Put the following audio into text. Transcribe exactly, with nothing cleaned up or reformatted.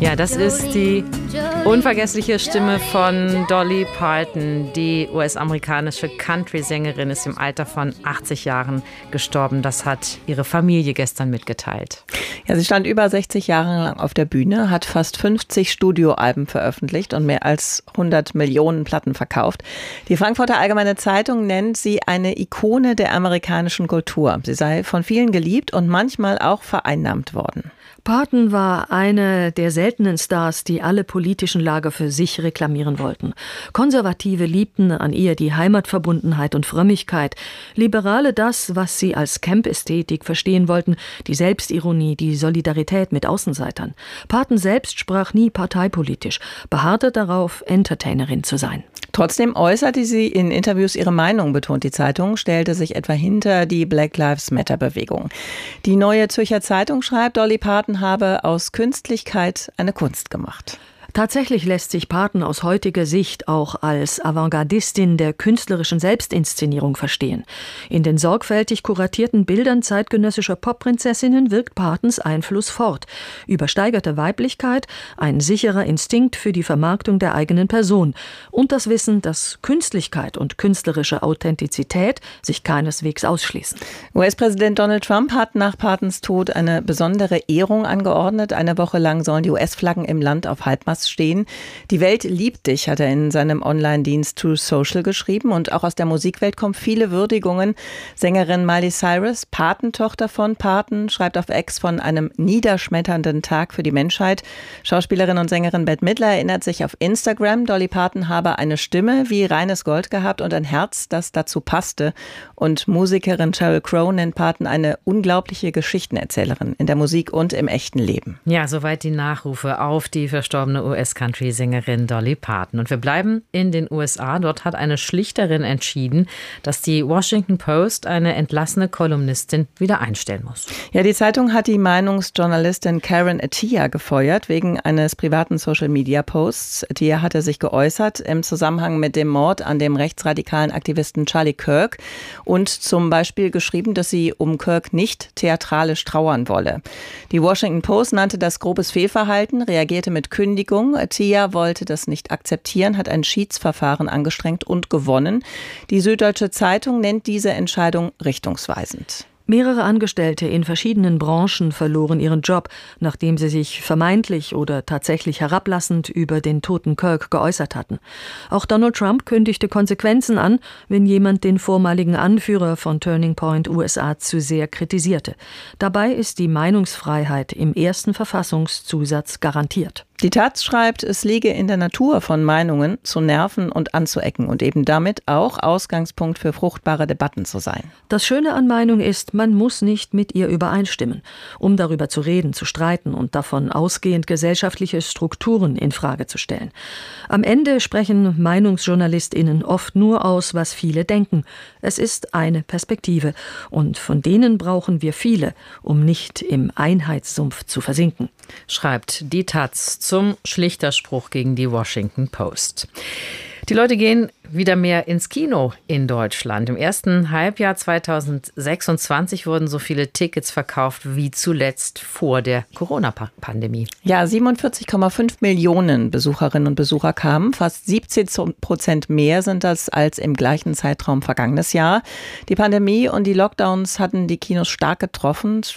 Ja, das ist die unvergessliche Stimme von Dolly Parton. Die U S-amerikanische Country-Sängerin ist im Alter von achtzig Jahren gestorben. Das hat ihre Familie gestern mitgeteilt. Ja, sie stand über sechzig Jahre lang auf der Bühne, hat fast fünfzig Studioalben veröffentlicht und mehr als hundert Millionen Platten verkauft. Die Frankfurter Allgemeine Zeitung nennt sie eine Ikone der amerikanischen Kultur. Sie sei von vielen geliebt und manchmal auch vereinnahmt worden. Parton war eine der seltenen Stars, die alle politischen Lager für sich reklamieren wollten. Konservative liebten an ihr die Heimatverbundenheit und Frömmigkeit. Liberale das, was sie als Camp-Ästhetik verstehen wollten, die Selbstironie, die Solidarität mit Außenseitern. Parton selbst sprach nie parteipolitisch, beharrte darauf, Entertainerin zu sein. Trotzdem äußerte sie in Interviews ihre Meinung, betont die Zeitung, stellte sich etwa hinter die Black Lives Matter-Bewegung. Die Neue Zürcher Zeitung schreibt, Dolly Parton habe aus Künstlichkeit eine Kunst gemacht. Tatsächlich lässt sich Parton aus heutiger Sicht auch als Avantgardistin der künstlerischen Selbstinszenierung verstehen. In den sorgfältig kuratierten Bildern zeitgenössischer Popprinzessinnen wirkt Partons Einfluss fort. Übersteigerte Weiblichkeit, ein sicherer Instinkt für die Vermarktung der eigenen Person und das Wissen, dass Künstlichkeit und künstlerische Authentizität sich keineswegs ausschließen. U S-Präsident Donald Trump hat nach Partons Tod eine besondere Ehrung angeordnet. Eine Woche lang sollen die U S-Flaggen im Land auf Halbmast stehen. Die Welt liebt dich, hat er in seinem Online-Dienst True Social geschrieben. Und auch aus der Musikwelt kommen viele Würdigungen. Sängerin Miley Cyrus, Patentochter von Parton, schreibt auf X von einem niederschmetternden Tag für die Menschheit. Schauspielerin und Sängerin Bette Midler erinnert sich auf Instagram, Dolly Parton habe eine Stimme wie reines Gold gehabt und ein Herz, das dazu passte. Und Musikerin Sheryl Crow nennt Parton eine unglaubliche Geschichtenerzählerin in der Musik und im echten Leben. Ja, soweit die Nachrufe auf die verstorbene U S-Country-Sängerin Dolly Parton. Und wir bleiben in den U S A. Dort hat eine Schlichterin entschieden, dass die Washington Post eine entlassene Kolumnistin wieder einstellen muss. Ja, die Zeitung hat die Meinungsjournalistin Karen Attiah gefeuert wegen eines privaten Social-Media-Posts. Attiah hatte sich geäußert im Zusammenhang mit dem Mord an dem rechtsradikalen Aktivisten Charlie Kirk und zum Beispiel geschrieben, dass sie um Kirk nicht theatralisch trauern wolle. Die Washington Post nannte das grobes Fehlverhalten, reagierte mit Kündigung. Attiah wollte das nicht akzeptieren, hat ein Schiedsverfahren angestrengt und gewonnen. Die Süddeutsche Zeitung nennt diese Entscheidung richtungsweisend. Mehrere Angestellte in verschiedenen Branchen verloren ihren Job, nachdem sie sich vermeintlich oder tatsächlich herablassend über den toten Kirk geäußert hatten. Auch Donald Trump kündigte Konsequenzen an, wenn jemand den vormaligen Anführer von Turning Point U S A zu sehr kritisierte. Dabei ist die Meinungsfreiheit im ersten Verfassungszusatz garantiert. Die Taz schreibt, es liege in der Natur von Meinungen zu nerven und anzuecken und eben damit auch Ausgangspunkt für fruchtbare Debatten zu sein. Das Schöne an Meinung ist, man muss nicht mit ihr übereinstimmen, um darüber zu reden, zu streiten und davon ausgehend gesellschaftliche Strukturen in Frage zu stellen. Am Ende sprechen MeinungsjournalistInnen oft nur aus, was viele denken. Es ist eine Perspektive und von denen brauchen wir viele, um nicht im Einheitssumpf zu versinken. Schreibt die Taz zum Schlichterspruch gegen die Washington Post. Die Leute gehen wieder mehr ins Kino in Deutschland. Im ersten Halbjahr zweitausendsechsundzwanzig wurden so viele Tickets verkauft wie zuletzt vor der Corona-Pandemie. Ja, siebenundvierzig Komma fünf Millionen Besucherinnen und Besucher kamen. Fast siebzehn Prozent mehr sind das als im gleichen Zeitraum vergangenes Jahr. Die Pandemie und die Lockdowns hatten die Kinos stark getroffen.